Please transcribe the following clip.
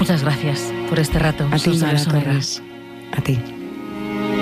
Muchas gracias por este rato. A ti, Susana Mara Sonera. Torres. A ti.